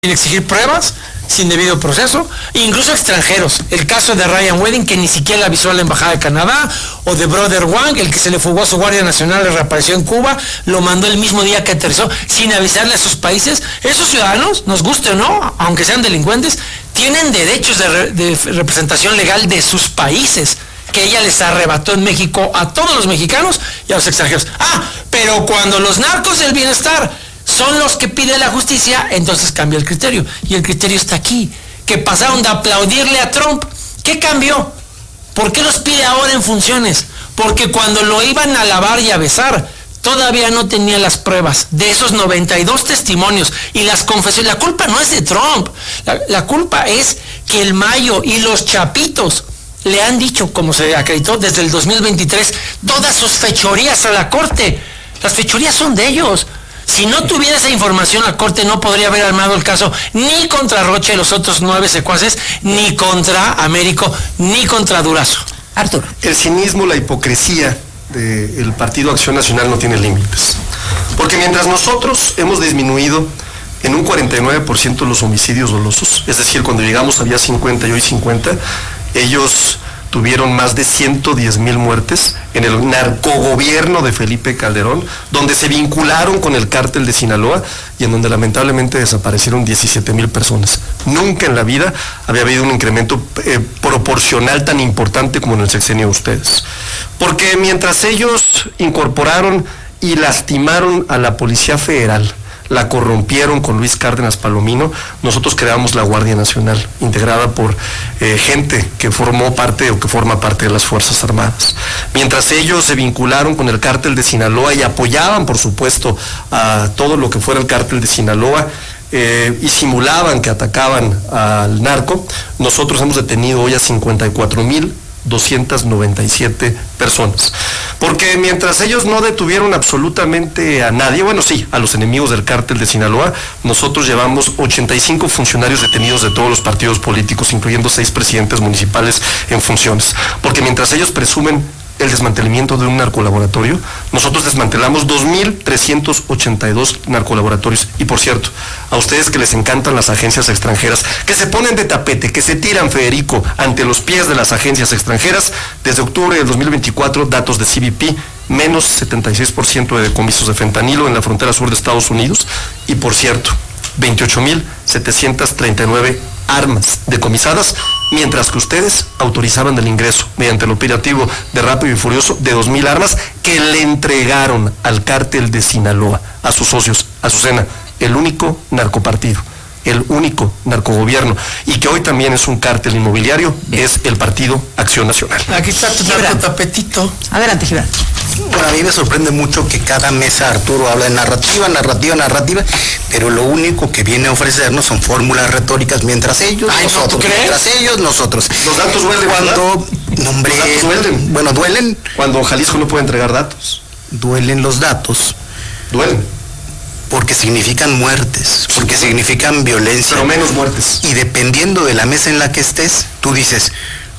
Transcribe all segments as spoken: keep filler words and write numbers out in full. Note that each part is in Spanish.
sin exigir pruebas, sin debido proceso, incluso extranjeros. El caso de Ryan Wedding, que ni siquiera avisó a la Embajada de Canadá, o de Brother Wang, el que se le fugó a su Guardia Nacional y reapareció en Cuba, lo mandó el mismo día que aterrizó, sin avisarle a sus países. Esos ciudadanos, nos guste o no, aunque sean delincuentes, tienen derechos de, re, de representación legal de sus países, que ella les arrebató en México a todos los mexicanos y a los extranjeros. Ah, pero cuando los narcos del bienestar son los que pide la justicia, entonces cambia el criterio. Y el criterio está aquí, que pasaron de aplaudirle a Trump. ¿Qué cambió? ¿Por qué los pide ahora en funciones? Porque cuando lo iban a alabar y a besar, todavía no tenía las pruebas de esos noventa y dos testimonios y las confesiones. La culpa no es de Trump, la, la culpa es que el Mayo y los Chapitos le han dicho, como se acreditó desde el dos mil veintitrés, todas sus fechorías a la Corte. Las fechorías son de ellos. Si no tuviera esa información, la Corte no podría haber armado el caso ni contra Rocha y los otros nueve secuaces, ni contra Américo, ni contra Durazo. Arturo. El cinismo, la hipocresía del Partido Acción Nacional no tiene límites. Porque mientras nosotros hemos disminuido en un cuarenta y nueve por ciento los homicidios dolosos, es decir, cuando llegamos había cincuenta y hoy cincuenta, ellos tuvieron más de ciento diez mil muertes en el narcogobierno de Felipe Calderón, donde se vincularon con el cártel de Sinaloa y en donde lamentablemente desaparecieron diecisiete mil personas. Nunca en la vida había habido un incremento eh, proporcional tan importante como en el sexenio de ustedes. Porque mientras ellos incorporaron y lastimaron a la Policía Federal, la corrompieron con Luis Cárdenas Palomino, nosotros creamos la Guardia Nacional, integrada por eh, gente que formó parte o que forma parte de las Fuerzas Armadas. Mientras ellos se vincularon con el cártel de Sinaloa y apoyaban, por supuesto, a todo lo que fuera el cártel de Sinaloa, eh, y simulaban que atacaban al narco, nosotros hemos detenido hoy a cincuenta y cuatro mil doscientas noventa y siete personas. Porque mientras ellos no detuvieron absolutamente a nadie, bueno sí, a los enemigos del cártel de Sinaloa, nosotros llevamos ochenta y cinco funcionarios detenidos de todos los partidos políticos, incluyendo seis presidentes municipales en funciones. Porque mientras ellos presumen el desmantelamiento de un narcolaboratorio, nosotros desmantelamos dos mil trescientos ochenta y dos narcolaboratorios. Y por cierto, a ustedes que les encantan las agencias extranjeras, que se ponen de tapete, que se tiran, Federico, ante los pies de las agencias extranjeras, desde octubre del dos mil veinticuatro, datos de C B P, menos setenta y seis por ciento de decomisos de fentanilo en la frontera sur de Estados Unidos. Y por cierto, veintiocho mil setecientas treinta y nueve armas decomisadas, mientras que ustedes autorizaban el ingreso mediante el operativo de Rápido y Furioso de dos mil armas que le entregaron al cártel de Sinaloa, a sus socios, a Azucena, el único narcopartido, el único narcogobierno, y que hoy también es un cártel inmobiliario. Bien. Es el Partido Acción Nacional. Aquí está tu tapetito. Adelante, Gibran. Bueno, a mí me sorprende mucho que cada mesa Arturo habla de narrativa, narrativa, narrativa, pero lo único que viene a ofrecernos son fórmulas retóricas, mientras ellos, Ay, nosotros, ¿no, tú crees? mientras ellos, nosotros. Los datos duelen, Cuando, nombre, los datos duelen. Bueno, duelen. Cuando Jalisco no puede entregar datos. Duelen los datos. Duelen. Porque significan muertes, porque significan violencia. Pero menos muertes. Y dependiendo de la mesa en la que estés, tú dices,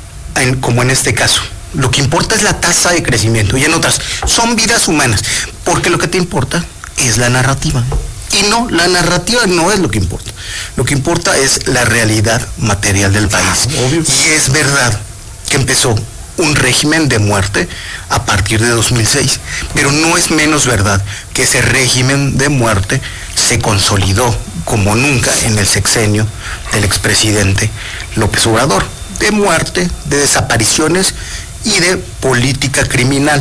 en, como en este caso, lo que importa es la tasa de crecimiento, y en otras, son vidas humanas, porque lo que te importa es la narrativa. Y no, la narrativa no es lo que importa. Lo que importa es la realidad material del país. Obvio. Y es verdad que empezó un régimen de muerte a partir de dos mil seis, pero no es menos verdad que ese régimen de muerte se consolidó como nunca en el sexenio del expresidente López Obrador, de muerte, de desapariciones y de política criminal.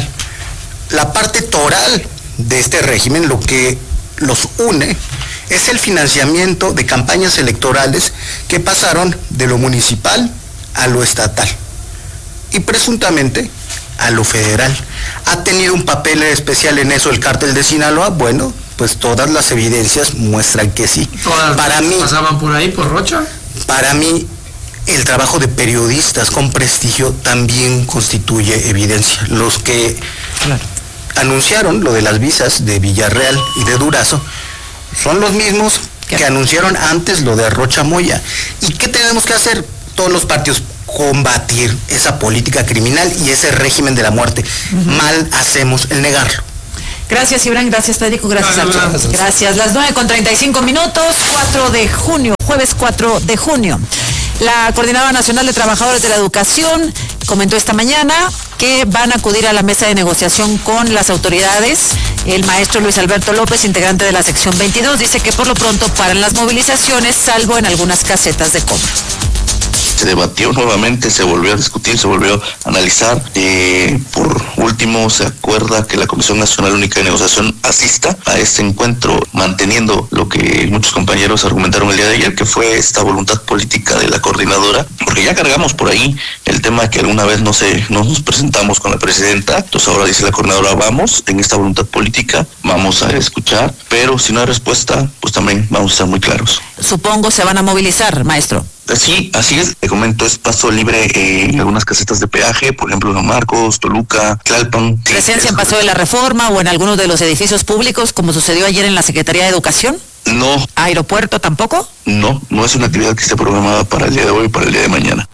La parte toral de este régimen, lo que los une, es el financiamiento de campañas electorales que pasaron de lo municipal a lo estatal y presuntamente a lo federal. ¿Ha tenido un papel especial en eso el cártel de Sinaloa? Bueno, pues todas las evidencias muestran que sí. ¿Todas para mí, pasaban por ahí, por Rocha? Para mí, el trabajo de periodistas con prestigio también constituye evidencia. Los que claro. anunciaron lo de las visas de Villarreal y de Durazo son los mismos que anunciaron antes lo de Rocha Moya. ¿Y qué tenemos que hacer todos los partidos? Combatir esa política criminal y ese régimen de la muerte. Uh-huh. Mal hacemos el negarlo. Gracias, Iván, gracias, Federico, gracias, Gracias, Nacho. gracias. Gracias. Las nueve con treinta y cinco minutos, cuatro de junio, jueves cuatro de junio. La Coordinadora Nacional de Trabajadores de la Educación comentó esta mañana que van a acudir a la mesa de negociación con las autoridades. El maestro Luis Alberto López, integrante de la sección veintidós, dice que por lo pronto paran las movilizaciones, salvo en algunas casetas de cobro. Se debatió nuevamente, se volvió a discutir, se volvió a analizar. Eh, por último, se acuerda que la Comisión Nacional Única de Negociación asista a este encuentro, manteniendo lo que muchos compañeros argumentaron el día de ayer, que fue esta voluntad política de la coordinadora, porque ya cargamos por ahí el tema que alguna vez no, se, no nos presentamos con la presidenta. Entonces ahora dice la coordinadora, vamos en esta voluntad política, vamos a escuchar, pero si no hay respuesta, pues también vamos a estar muy claros. Supongo se van a movilizar, maestro. Sí, así es. Te comento, es paso libre eh, en algunas casetas de peaje, por ejemplo, San Marcos, Toluca, Tlalpan. ¿Presencia en Paso de la Reforma o en algunos de los edificios públicos, como sucedió ayer en la Secretaría de Educación? No. ¿Aeropuerto tampoco? No, no es una actividad que esté programada para el día de hoy y para el día de mañana.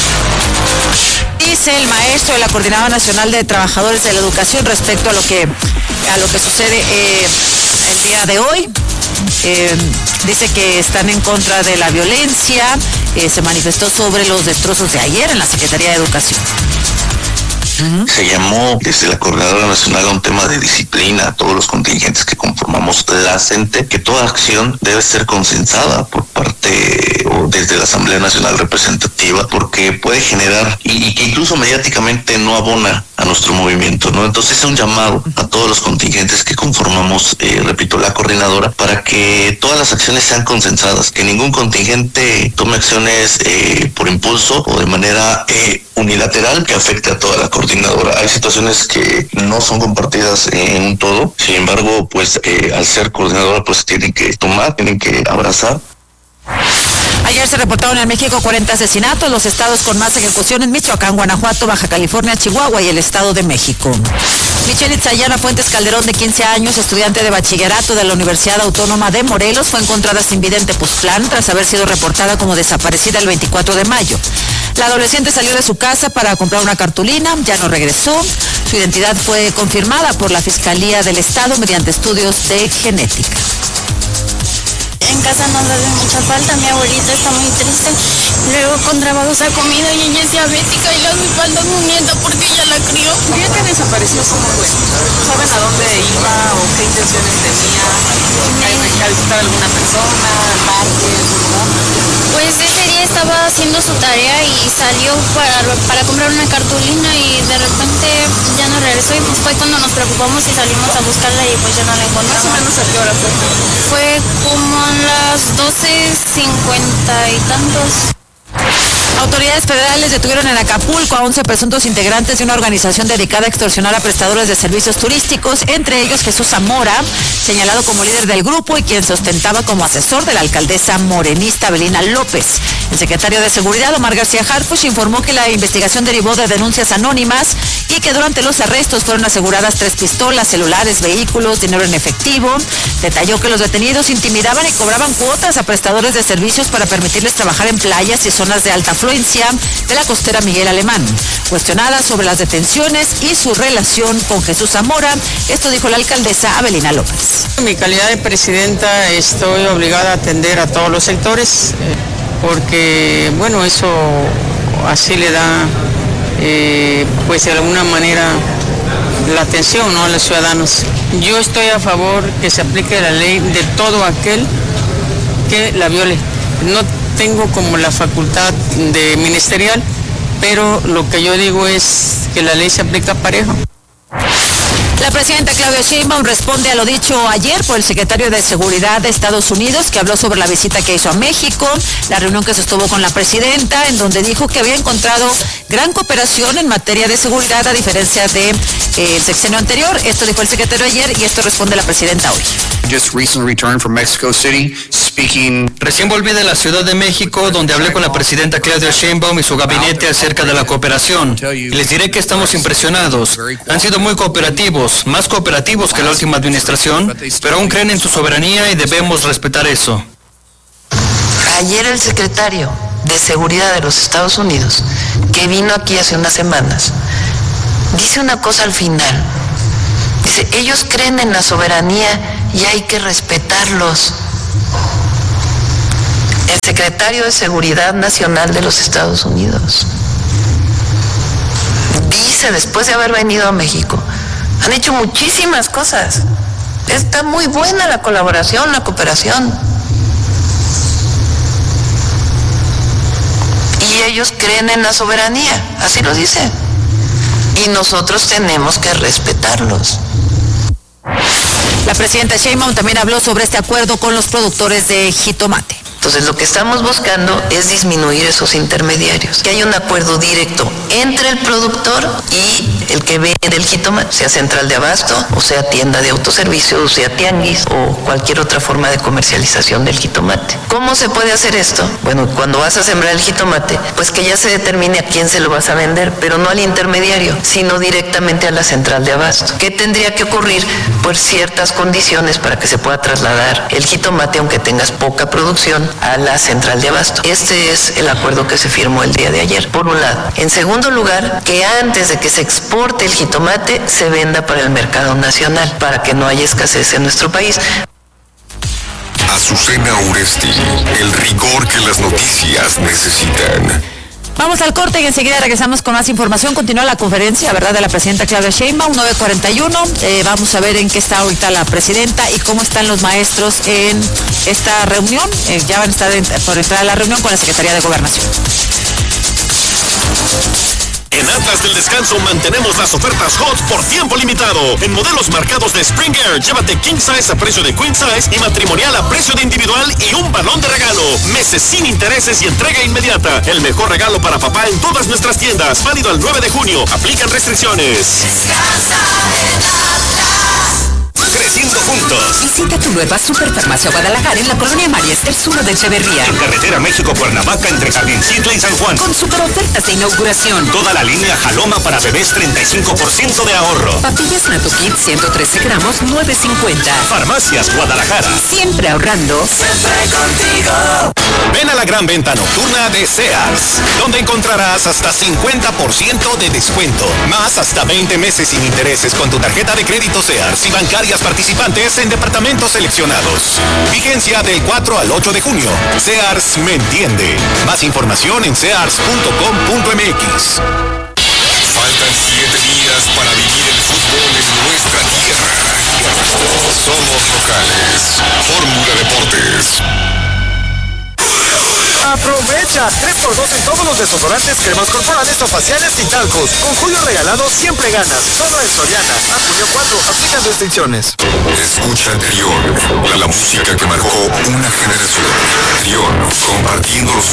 Dice el maestro de la Coordinadora Nacional de Trabajadores de la Educación respecto a lo que a lo que sucede eh, el día de hoy. Eh, dice que están en contra de la violencia, eh, se manifestó sobre los destrozos de ayer en la Secretaría de Educación. Uh-huh. Se llamó desde la Coordinadora Nacional a un tema de disciplina a todos los contingentes que conformamos la CENTE, que toda acción debe ser consensada por parte o desde la Asamblea Nacional Representativa, porque puede generar y, y que incluso mediáticamente no abona a nuestro movimiento, ¿no? Entonces es un llamado a todos los contingentes que conformamos, eh, repito, la coordinadora, para que todas las acciones sean consensadas, que ningún contingente tome acciones eh, por impulso o de manera eh, unilateral que afecte a toda la coordinadora. Hay situaciones que no son compartidas en un todo, sin embargo, pues eh, al ser coordinadora, pues tienen que tomar, tienen que abrazar. Ayer se reportaron en México cuarenta asesinatos, los estados con más ejecuciones: Michoacán, Guanajuato, Baja California, Chihuahua y el Estado de México. Michelle Itzayana Fuentes Calderón, de quince años, estudiante de bachillerato de la Universidad Autónoma de Morelos, fue encontrada sin vida en Tepoztlán tras haber sido reportada como desaparecida el veinticuatro de mayo. La adolescente salió de su casa para comprar una cartulina, ya no regresó. Su identidad fue confirmada por la Fiscalía del Estado mediante estudios de genética. En casa nos hace mucha falta, mi abuelita está muy triste, luego con trabajos ha comido y ella es diabética y le hace falta su nieta porque ella la crió. ¿El día que desapareció cómo fue? ¿Saben a dónde iba o qué intenciones tenía? ¿A visitar a alguna persona, al parque, Pues ese día estaba haciendo su tarea y salió para, para comprar una cartulina y de repente ya no regresó y pues fue cuando nos preocupamos y salimos a buscarla y pues ya no la encontramos. ¿Más o menos a qué hora fue? Fue como a las doce cincuenta y tantos. Autoridades federales detuvieron en Acapulco a once presuntos integrantes de una organización dedicada a extorsionar a prestadores de servicios turísticos, entre ellos Jesús Zamora, señalado como líder del grupo y quien se ostentaba como asesor de la alcaldesa morenista Evelina López. El secretario de Seguridad, Omar García Harfuch, informó que la investigación derivó de denuncias anónimas y que durante los arrestos fueron aseguradas tres pistolas, celulares, vehículos, dinero en efectivo. Detalló que los detenidos intimidaban y cobraban cuotas a prestadores de servicios para permitirles trabajar en playas y zonas de alta afluencia de la costera Miguel Alemán. Cuestionada sobre las detenciones y su relación con Jesús Zamora, esto dijo la alcaldesa Evelina López. En mi calidad de presidenta estoy obligada a atender a todos los sectores, eh, porque, bueno, eso así le da, eh, pues de alguna manera, la atención, ¿no?, a los ciudadanos. Yo estoy a favor que se aplique la ley de todo aquel que la viole. No tengo como la facultad de ministerial, pero lo que yo digo es que la ley se aplica parejo. La presidenta Claudia Sheinbaum responde a lo dicho ayer por el secretario de Seguridad de Estados Unidos, que habló sobre la visita que hizo a México, la reunión que sostuvo con la presidenta, en donde dijo que había encontrado gran cooperación en materia de seguridad a diferencia del de, eh, sexenio anterior. Esto dijo el secretario ayer y esto responde la presidenta hoy. Just recently returned from Mexico City, speaking. Recién volví de la Ciudad de México, donde hablé con la presidenta Claudia Sheinbaum y su gabinete acerca de la cooperación. Y les diré que estamos impresionados. Han sido muy cooperativos, más cooperativos que la última administración, pero aún creen en su soberanía y debemos respetar eso. Ayer el secretario de Seguridad de los Estados Unidos, que vino aquí hace unas semanas, dice una cosa al final. Dice, ellos creen en la soberanía y hay que respetarlos. El secretario de Seguridad Nacional de los Estados Unidos dice, después de haber venido a México, han hecho muchísimas cosas. Está muy buena la colaboración, la cooperación. Y ellos creen en la soberanía, así lo dice. Y nosotros tenemos que respetarlos. La presidenta Sheinbaum también habló sobre este acuerdo con los productores de jitomate. Entonces lo que estamos buscando es disminuir esos intermediarios, que haya un acuerdo directo entre el productor y el que vende el jitomate, sea central de abasto, o sea tienda de autoservicio, o sea tianguis, o cualquier otra forma de comercialización del jitomate. ¿Cómo se puede hacer esto? Bueno, cuando vas a sembrar el jitomate, pues que ya se determine a quién se lo vas a vender, pero no al intermediario, sino directamente a la central de abasto. ¿Qué tendría que ocurrir? Pues ciertas condiciones para que se pueda trasladar el jitomate, aunque tengas poca producción, a la central de abasto. Este es el acuerdo que se firmó el día de ayer, por un lado. En segundo lugar, que antes de que se exporte el jitomate, se venda para el mercado nacional, para que no haya escasez en nuestro país. Azucena Uresti, el rigor que las noticias necesitan. Vamos al corte y enseguida regresamos con más información. Continúa la conferencia, ¿verdad?, de la presidenta Claudia Sheinbaum, nueve cuarenta y uno. Eh, vamos a ver en qué está ahorita la presidenta y cómo están los maestros en esta reunión. Eh, ya van a estar en, por entrar a la reunión con la Secretaría de Gobernación. En Atlas del Descanso mantenemos las ofertas hot por tiempo limitado. En modelos marcados de Spring Air, llévate King Size a precio de Queen Size y matrimonial a precio de individual y un balón de regalo. Meses sin intereses y entrega inmediata. El mejor regalo para papá en todas nuestras tiendas. Válido el nueve de junio. Aplican restricciones. Descansa en Atlas. Creciendo juntos. Visita tu nueva Superfarmacia Guadalajara en la colonia María Ester Sur de Echeverría. En carretera México-Cuernavaca entre Jardincitla y San Juan. Con super ofertas de inauguración. Toda la línea Jaloma para bebés, treinta y cinco por ciento de ahorro. Papillas Nato Kit, ciento trece gramos, nueve cincuenta. Farmacias Guadalajara. Siempre ahorrando. Siempre contigo. Ven a la gran venta nocturna de Sears, donde encontrarás hasta cincuenta por ciento de descuento. Más hasta veinte meses sin intereses con tu tarjeta de crédito Sears y bancarias participantes en departamentos seleccionados. Vigencia del cuatro al ocho de junio. Sears me entiende. Más información en sears punto com punto m x. Faltan siete días para vivir el fútbol en nuestra tierra. Somos locales. Fórmula Deportes. Aprovecha tres por dos en todos los desodorantes, cremas corporales o faciales y talcos. Con Julio regalado siempre ganas. Solo en Soriana. A junio cuatro. Aplican restricciones. Escucha Trión, la, la música que marcó una generación. Trión, compartiendo los